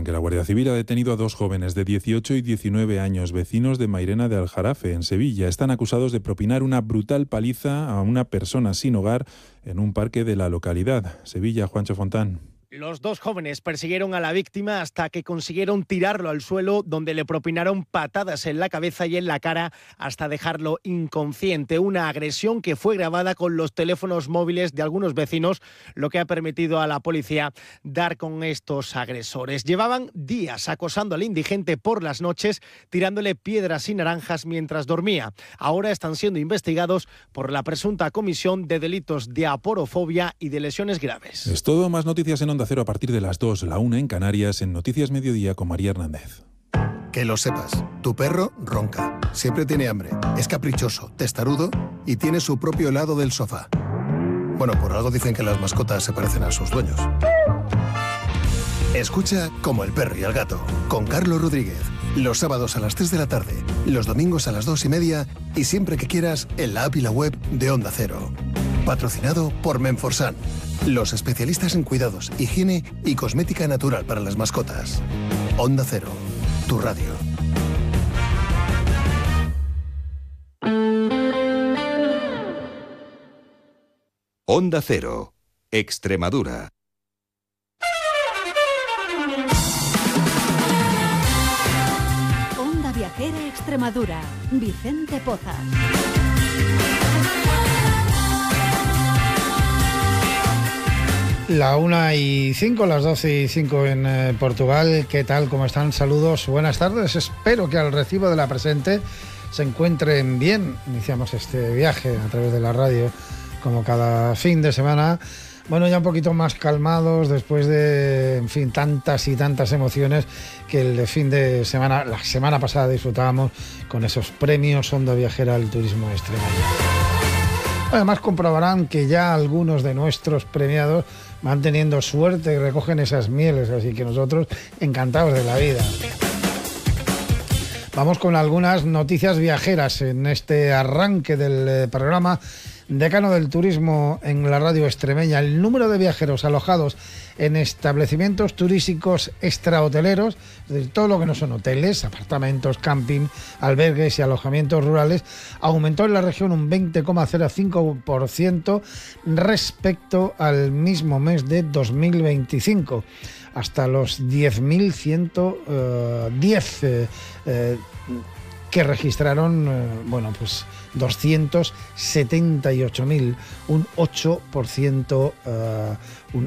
que la Guardia Civil ha detenido a 2 jóvenes de 18 y 19 años, vecinos de Mairena de Aljarafe, en Sevilla. Están acusados de propinar una brutal paliza a una persona sin hogar en un parque de la localidad. Sevilla, Juancho Fontán. Los 2 jóvenes persiguieron a la víctima hasta que consiguieron tirarlo al suelo, donde le propinaron patadas en la cabeza y en la cara hasta dejarlo inconsciente. Una agresión que fue grabada con los teléfonos móviles de algunos vecinos, lo que ha permitido a la policía dar con estos agresores. Llevaban días acosando al indigente por las noches, tirándole piedras y naranjas mientras dormía. Ahora están siendo investigados por la presunta comisión de delitos de aporofobia y de lesiones graves. Es todo. Más noticias en Onda Cero a partir de las 2, la 1 en Canarias, en Noticias Mediodía con María Hernández. Que lo sepas, tu perro ronca, siempre tiene hambre, es caprichoso, testarudo y tiene su propio lado del sofá. Bueno, por algo dicen que las mascotas se parecen a sus dueños. Escucha Como el perro y el gato, con Carlos Rodríguez. Los sábados a las 3 de la tarde, los domingos a las 2:30 y siempre que quieras en la app y la web de Onda Cero. Patrocinado por Menforsan, los especialistas en cuidados, higiene y cosmética natural para las mascotas. Onda Cero, tu radio. Onda Cero, Extremadura. Onda Viajera Extremadura, Vicente Pozas. La 1:05, las 12:05 en Portugal. ¿Qué tal? ¿Cómo están? Saludos, buenas tardes. Espero que al recibo de la presente se encuentren bien. Iniciamos este viaje a través de la radio, como cada fin de semana. Bueno, ya un poquito más calmados después de, en fin, tantas y tantas emociones que el fin de semana, la semana pasada disfrutábamos con esos premios Onda Viajera al Turismo Extremadura. Además comprobarán que ya algunos de nuestros premiados van teniendo suerte y recogen esas mieles, así que nosotros encantados de la vida. Vamos con algunas noticias viajeras en este arranque del programa. Decano del Turismo en la radio extremeña. El número de viajeros alojados en establecimientos turísticos extrahoteleros, es decir, todo lo que no son hoteles, apartamentos, camping, albergues y alojamientos rurales, aumentó en la región un 20,05% respecto al mismo mes de 2025, hasta los 10.110 que registraron, 278.000, un 8%, un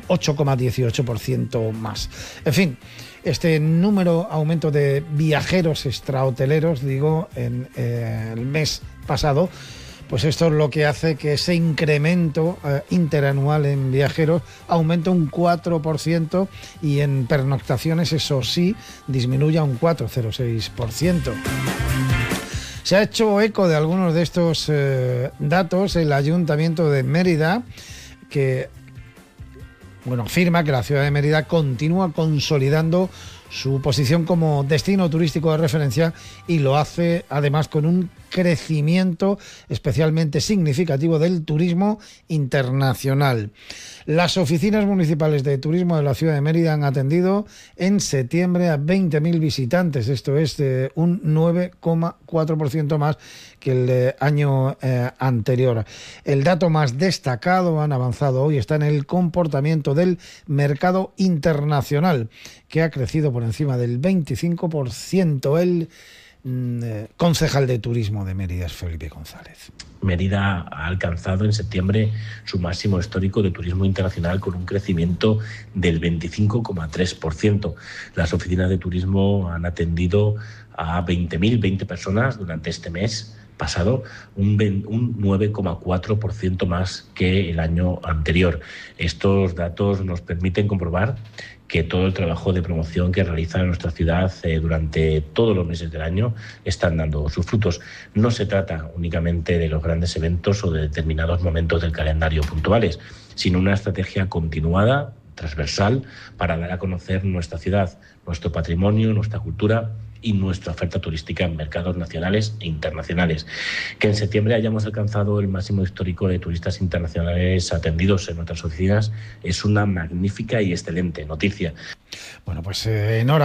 8,18% más. En fin, este aumento de viajeros extrahoteleros, en el mes pasado, pues esto es lo que hace que ese incremento interanual en viajeros aumente un 4% y en pernoctaciones, eso sí, disminuya un 4,06%. Se ha hecho eco de algunos de estos datos el Ayuntamiento de Mérida, que afirma que la ciudad de Mérida continúa consolidando su posición como destino turístico de referencia y lo hace además con un crecimiento especialmente significativo del turismo internacional. Las oficinas municipales de turismo de la ciudad de Mérida han atendido en septiembre a 20.000 visitantes, esto es un 9,4% más que el año anterior. El dato más destacado, han avanzado hoy, está en el comportamiento del mercado internacional, que ha crecido por encima del 25%. El concejal de turismo de Mérida es Felipe González. Mérida ha alcanzado en septiembre su máximo histórico de turismo internacional con un crecimiento del 25,3%. Las oficinas de turismo han atendido a 20 personas durante este mes pasado, un 9,4% más que el año anterior. Estos datos nos permiten comprobar que todo el trabajo de promoción que realiza nuestra ciudad durante todos los meses del año están dando sus frutos. No se trata únicamente de los grandes eventos o de determinados momentos del calendario puntuales, sino una estrategia continuada, transversal, para dar a conocer nuestra ciudad, nuestro patrimonio, nuestra cultura y nuestra oferta turística en mercados nacionales e internacionales. Que en septiembre hayamos alcanzado el máximo histórico de turistas internacionales atendidos en nuestras oficinas es una magnífica y excelente noticia. Bueno, pues enhorabuena.